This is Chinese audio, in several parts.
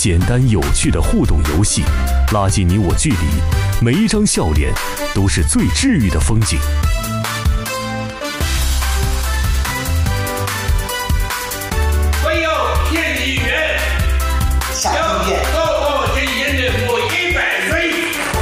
简单有趣的互动游戏，拉近你我距离，每一张笑脸都是最治愈的风景。 唯有天地远， 下地远， 高高人人的我100岁。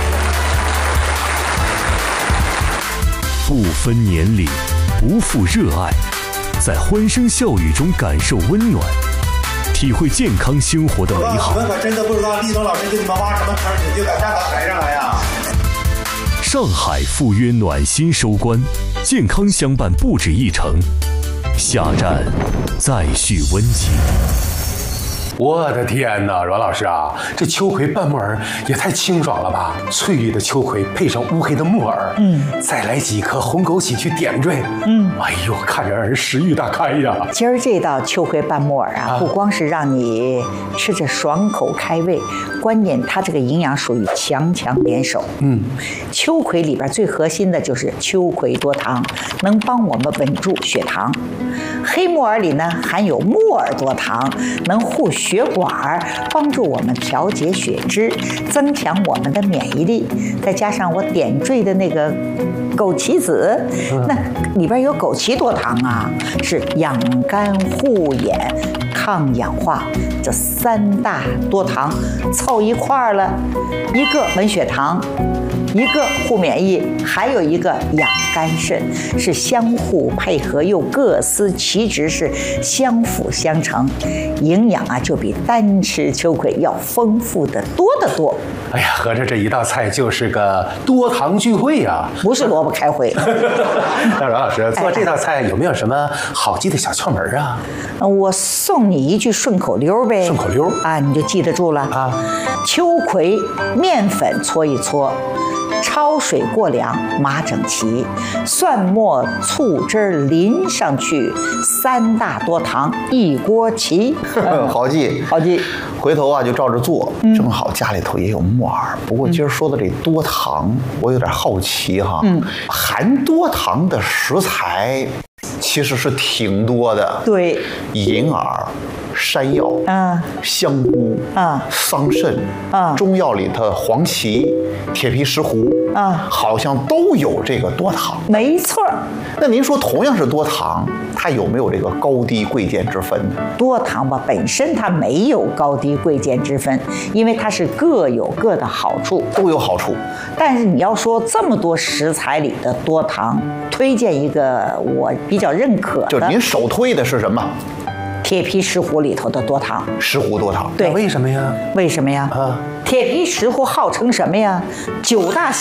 不分年龄，不负热爱，在欢声笑语中感受温暖，体会健康生活的美好。 你们可真的不知道立冬老师给你们挖什么坑，你就敢站到台上来呀？ 上海赴约暖心收官，健康相伴不止一程，下站再续温情。 我的天哪，阮老师啊，这秋葵拌木耳也太清爽了吧！翠绿的秋葵配上乌黑的木耳，再来几颗红枸杞去点缀，哎呦，看着让人食欲大开呀！ 今儿这道秋葵拌木耳啊，不光是让你吃着爽口开胃，关键它这个营养属于强强联手。秋葵里边最核心的就是秋葵多糖，能帮我们稳住血糖。黑木耳里呢含有木耳多糖，能护血管，帮助我们调节血脂，增强我们的免疫力。再加上我点缀的那个枸杞子，那里边有枸杞多糖啊，是养肝护眼、抗氧化，这3大多糖凑一块儿了，一个稳血糖，一个护免疫，还有一个养肝肾，是相互配合又各司其职，是相辅相成，营养啊就比单吃秋葵要丰富的多得多。 哎呀，合着这一道菜就是个多糖聚会呀！ 不是萝卜开会。 那阮老师做这道菜有没有什么好记的小窍门啊？ 我送你一句顺口溜呗。 顺口溜啊，你就记得住了啊。秋葵面粉搓一搓，焯水过凉，码整齐，蒜末醋汁淋上去，3大多糖一锅齐。 好记， 好记。 回头啊就照着做，正好家里头也有木耳。不过今儿说的这多糖，我有点好奇哈。含多糖的食材其实是挺多的。 对， 银耳、山药、香菇、桑葚、中药里的黄芪、铁皮石斛好像都有这个多糖。 没错。 那您说同样是多糖，它有没有这个高低贵贱之分呢？ 多糖吧，本身它没有高低贵贱之分，因为它是各有各的好处， 都有好处。 但是你要说这么多食材里的多糖，推荐一个我比较认可的， 就您首推的是什么？ 铁皮石斛里头的多糖。 石斛多糖。 对， 为什么呀？ 为什么呀？铁皮石斛号称什么呀？9大